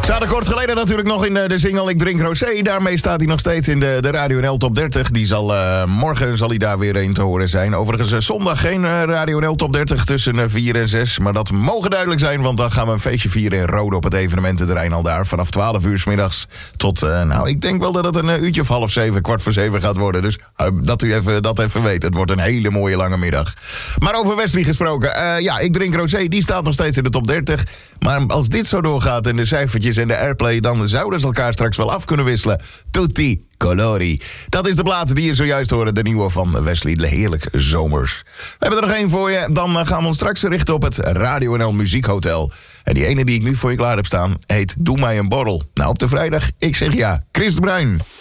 Staat kort geleden natuurlijk nog in de single Ik Drink Rosé. Daarmee staat hij nog steeds in de Radio NL Top 30. Die zal, morgen zal hij daar weer een te horen zijn. Overigens zondag geen Radio NL Top 30 tussen 4 en 6. Maar dat mogen duidelijk zijn, want dan gaan we een feestje vieren in Rode op het evenemententerrein al daar. Vanaf 12 uur 's middags tot, ik denk wel dat het een uurtje of 6:30, 6:45 gaat worden. Dus dat u dat even weet. Het wordt een hele mooie lange middag. Maar over Wesley gesproken. Ik Drink Rosé, die staat nog steeds in de top 30. Maar als dit zo doorgaat en de cijfertjes en de airplay, dan zouden ze elkaar straks wel af kunnen wisselen. Tutti Colori. Dat is de plaat die je zojuist hoorde, de nieuwe van Wesley. Heerlijk zomers. We hebben er nog één voor je. Dan gaan we ons straks richten op het Radio NL Muziekhotel. En die ene die ik nu voor je klaar heb staan heet Doe mij een borrel. Nou, op de vrijdag, ik zeg ja. Chris de Bruin.